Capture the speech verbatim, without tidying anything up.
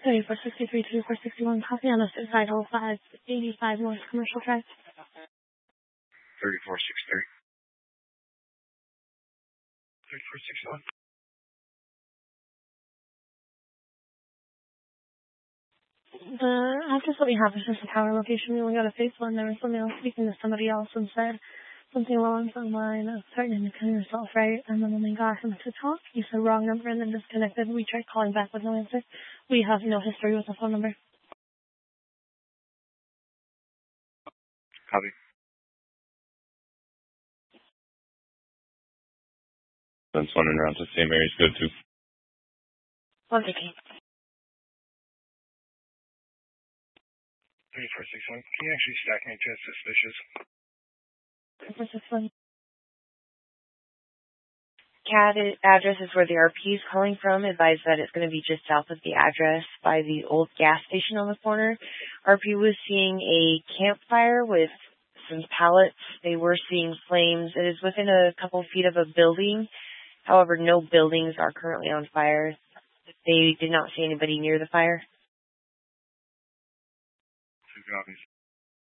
thirty-four sixty-three, thirty-four sixty-one, copy on the side, hole five eighty-five North Commercial Drive. thirty-four sixty-three. thirty-four sixty-one. The address that we have is just a tower location. We only got a face one. There was somebody else speaking to somebody else and said something along the line of threatening to kill yourself, right? And then when we got him to talk, he said wrong number and then disconnected. We tried calling back with no answer. We have no history with the phone number. Copy. That's one and around to Saint Mary's good too. One second. thirty-four sixty-one. Can you actually stack me to suspicious? thirty-four sixty-one. C A D address is where the R P is calling from. Advised that it's going to be just south of the address by the old gas station on the corner. R P was seeing a campfire with some pallets. They were seeing flames. It is within a couple feet of a building. However, no buildings are currently on fire. They did not see anybody near the fire. Two copies.